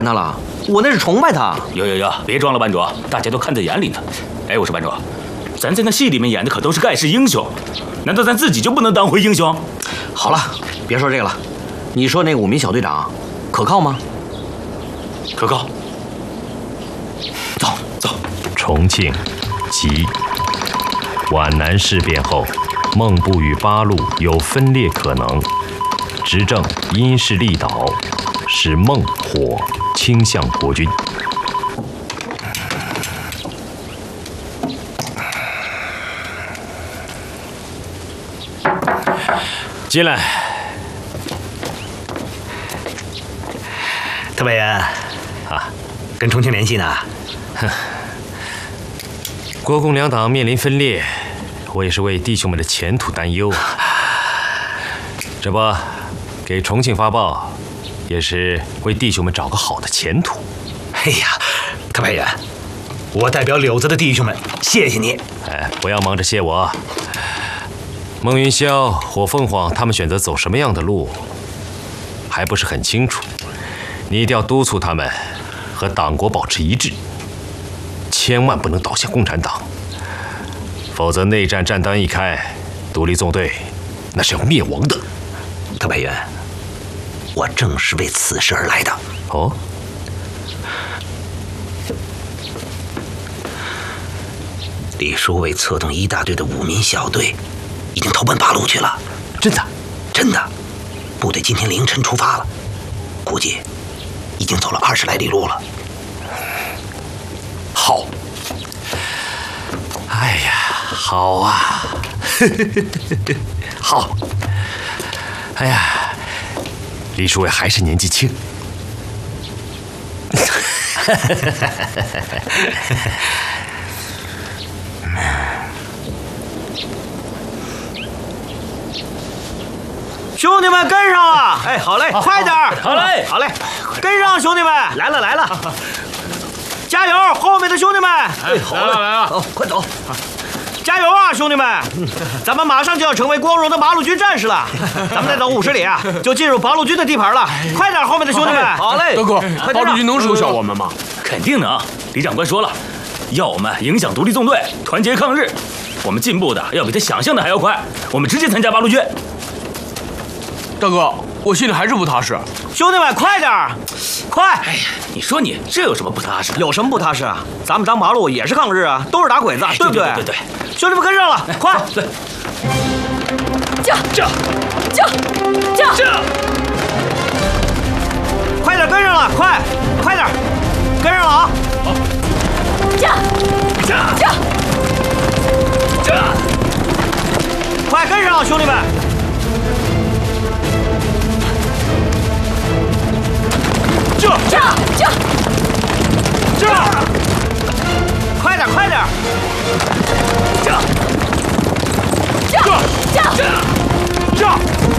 他了，我那是崇拜他。 有，别装了，班主，大家都看在眼里呢。哎，我说班主，咱在那戏里面演的可都是盖世英雄，难道咱自己就不能当回英雄？ 好了，别说这个了。你说那个武民小队长可靠吗？ 可靠。走。 重庆，即皖南事变后，孟部与八路有分裂可能，执政因势利导，使孟火倾向国军。进来。 特派员，跟重庆联系呢？ 国共两党面临分裂，我也是为弟兄们的前途担忧啊。这不，给重庆发报，也是为弟兄们找个好的前途。 哎呀，特派员，我代表柳子的弟兄们，谢谢你。 不要忙着谢我。孟云霄、火凤凰他们选择走什么样的路，还不是很清楚。你一定要督促他们和党国保持一致，千万不能倒向共产党，否则内战战端一开，独立纵队那是要灭亡的。 特派员，我正是为此事而来的。 哦， 李书伟策动一大队的武民小队，已经投奔八路去了。 真的？ 真的，部队今天凌晨出发了，估计已经走了20来里路了。 好。哎呀，好啊，好。哎呀，李书伟还是年纪轻。 兄弟们跟上了！哎，好嘞，快点儿！ 好嘞， 好嘞，跟上，兄弟们！来了！加油，后面的兄弟们！ 哎，好了来了， 快走！加油啊，兄弟们！咱们马上就要成为光荣的八路军战士了。咱们再走50里啊，就进入八路军的地盘了。快点，后面的兄弟们！好嘞， 大哥，八路军能收下我们吗？ 肯定能。李长官说了，要我们影响独立纵队，团结抗日。我们进步的要比他想象的还要快。我们直接参加八路军。 大哥，我心里还是不踏实。 兄弟们，快点儿！快！ 哎呀，你说你这有什么不踏实的？ 有什么不踏实啊？咱们张八路也是抗日啊，都是打鬼子，对不对？ 对。 兄弟们跟上了，快！ 对。 这！ 快点跟上了，快点，跟上了啊！ 好。 快跟上了，兄弟们！快点！